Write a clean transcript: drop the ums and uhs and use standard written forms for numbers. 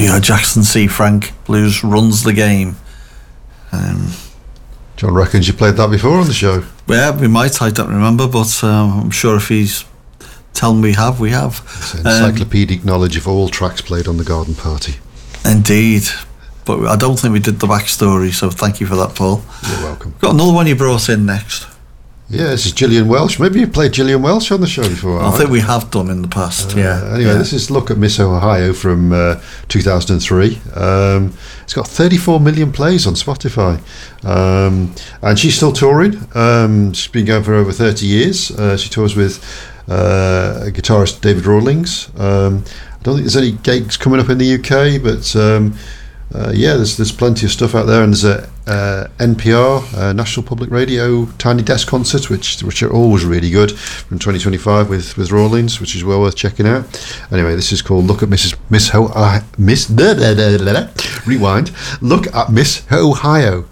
Jackson C. Frank Blues runs the game. John reckons you played that before on the show. Yeah, we might. I don't remember, but I'm sure if he's telling we have. It's encyclopedic knowledge of all tracks played on the Garden Party. Indeed. But I don't think we did the backstory, so thank you for that, Paul. You're welcome. Got another one you brought in next. Yeah, this is Gillian Welsh. Maybe you played Gillian Welsh on the show before. I think we have done in the past, Anyway, this is Look at Miss Ohio from 2003. It's got 34 million plays on Spotify. And she's still touring. She's been going for over 30 years. She tours with guitarist David Rawlings. I don't think there's any gigs coming up in the UK, but there's plenty of stuff out there, and there's a NPR, National Public Radio Tiny Desk concerts, which are always really good, from 2025 with Rawlings, which is well worth checking out. Anyway, this is called Look at Rewind. Look at Miss Ohio.